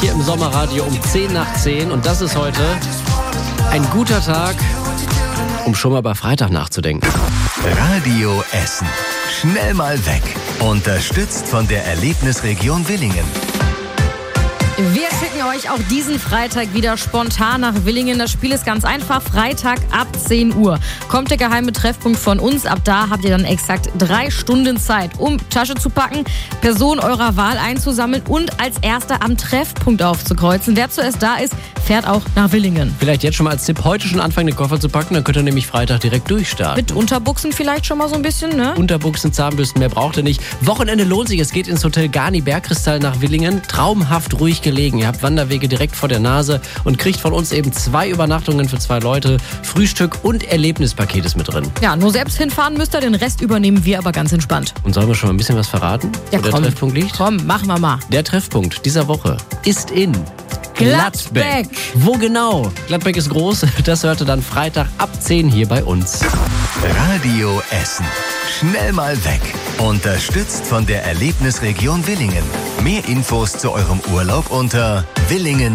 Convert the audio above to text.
Hier im Sommerradio um 10 nach 10 und das ist heute ein guter Tag, um schon mal bei Freitag nachzudenken. Radio Essen. Schnell mal weg. Unterstützt von der Erlebnisregion Willingen. Wir schicken euch auch diesen Freitag wieder spontan nach Willingen. Das Spiel ist ganz einfach. Freitag ab 10 Uhr kommt der geheime Treffpunkt von uns. Ab da habt ihr dann exakt 3 Stunden Zeit, um Tasche zu packen, Person eurer Wahl einzusammeln und als Erster am Treffpunkt aufzukreuzen. Wer zuerst da ist, fährt auch nach Willingen. Vielleicht jetzt schon mal als Tipp, heute schon anfangen, den Koffer zu packen, dann könnt ihr nämlich Freitag direkt durchstarten. Mit Unterbuchsen vielleicht schon mal so ein bisschen, ne? Unterbuchsen, Zahnbürsten, mehr braucht ihr nicht. Wochenende lohnt sich, es geht ins Hotel Garni Bergkristall nach Willingen. Traumhaft ruhig gelegen. Ihr habt Wanderwege direkt vor der Nase und kriegt von uns eben 2 Übernachtungen für 2 Leute. Frühstück und Erlebnispaket ist mit drin. Ja, nur selbst hinfahren müsst ihr, den Rest übernehmen wir aber ganz entspannt. Und sollen wir schon mal ein bisschen was verraten, Ja, wo der komm. Treffpunkt liegt? Komm, machen wir mal. Der Treffpunkt dieser Woche ist in Gladbeck. Wo genau? Gladbeck ist groß. Das hörte dann Freitag ab 10 hier bei uns. Radio Essen. Schnell mal weg. Unterstützt von der Erlebnisregion Willingen. Mehr Infos zu eurem Urlaub unter Willingen.